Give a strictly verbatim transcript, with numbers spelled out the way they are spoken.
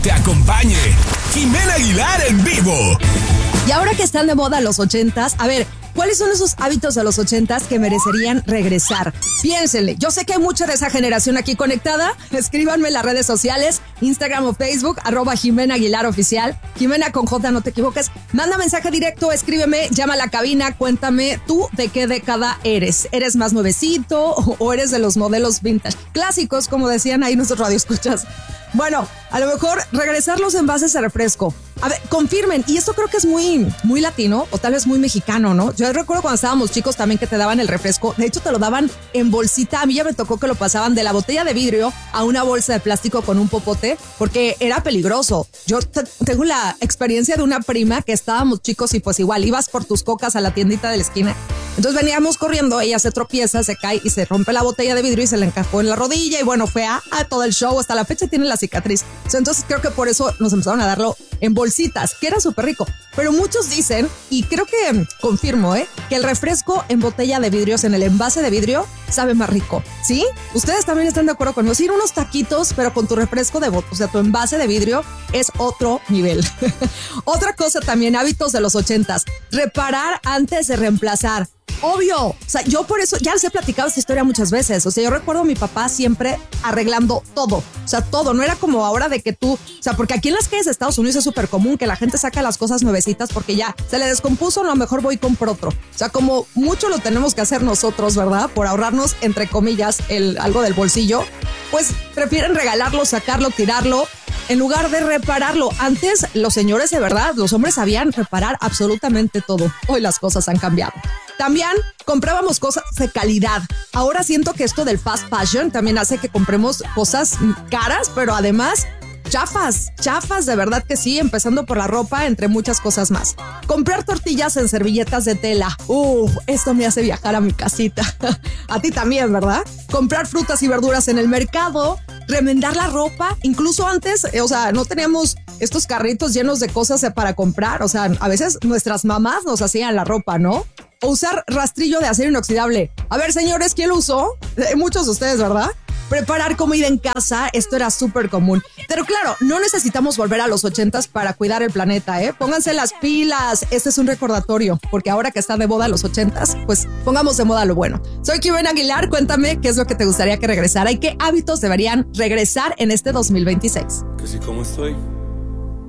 te acompañe. Jimena Aguilar en vivo. Y ahora que están de moda los ochentas, a ver, ¿cuáles son esos hábitos de los ochentas que merecerían regresar? Piénsenle, yo sé que hay mucha de esa generación aquí conectada. Escríbanme en las redes sociales, Instagram o Facebook, arroba Jimena Aguilar Oficial. Jimena con J, no te equivoques. Manda mensaje directo, escríbeme, llama a la cabina, cuéntame tú de qué década eres. ¿Eres más nuevecito o, o eres de los modelos vintage? Clásicos, como decían ahí nuestros radioescuchas. Bueno, a lo mejor regresar los envases de refresco. A ver, confirmen, y esto creo que es muy, muy latino o tal vez muy mexicano, ¿no? Yo recuerdo cuando estábamos chicos también que te daban el refresco. De hecho, te lo daban en bolsita. A mí ya me tocó que lo pasaban de la botella de vidrio a una bolsa de plástico con un popote porque era peligroso. Yo t- tengo la experiencia de una prima que estábamos chicos y pues igual ibas por tus cocas a la tiendita de la esquina. Entonces veníamos corriendo, ella se tropieza, se cae y se rompe la botella de vidrio y se le encajó en la rodilla y bueno, fue a, a todo el show. Hasta la fecha tiene la cicatriz. Entonces creo que por eso nos empezaron a darlo en bolsitas, que era súper rico. Pero muchos dicen, y creo que confirmo, ¿eh? que el refresco en botella de vidrios, en el envase de vidrio, sabe más rico, ¿sí? Ustedes también están de acuerdo conmigo. Sí, ir unos taquitos, pero con tu refresco de botella, o sea, tu envase de vidrio es otro nivel. Otra cosa también, hábitos de los ochentas, reparar antes de reemplazar. Obvio, o sea, yo por eso ya les he platicado esta historia muchas veces. O sea, yo recuerdo a mi papá siempre arreglando todo, o sea, todo. No era como ahora de que tú, o sea, porque aquí en las calles de Estados Unidos es súper común que la gente saca las cosas nuevecitas porque ya se le descompuso, a lo mejor voy y compro otro. O sea, como mucho lo tenemos que hacer nosotros, ¿verdad? Por ahorrarnos, entre comillas, el, algo del bolsillo, pues prefieren regalarlo, sacarlo, tirarlo, en lugar de repararlo. Antes los señores de verdad, los hombres sabían reparar absolutamente todo. Hoy las cosas han cambiado. También comprábamos cosas de calidad. Ahora siento que esto del fast fashion también hace que compremos cosas caras, pero además chafas, chafas de verdad que sí, empezando por la ropa, entre muchas cosas más. Comprar tortillas en servilletas de tela. Uf, esto me hace viajar a mi casita. A ti también, ¿verdad? Comprar frutas y verduras en el mercado, remendar la ropa. Incluso antes, eh, o sea, no teníamos estos carritos llenos de cosas para comprar. O sea, a veces nuestras mamás nos hacían la ropa, ¿no? O usar rastrillo de acero inoxidable. A ver, señores, ¿quién lo usó? Eh, muchos de ustedes, ¿verdad? Preparar comida en casa, esto era súper común. Pero claro, no necesitamos volver a los ochentas para cuidar el planeta, ¿eh? Pónganse las pilas, este es un recordatorio, porque ahora que está de moda los ochentas, pues pongamos de moda lo bueno. Soy Jimena Aguilar, cuéntame qué es lo que te gustaría que regresara y qué hábitos deberían regresar en este dos mil veintiséis. Que si como estoy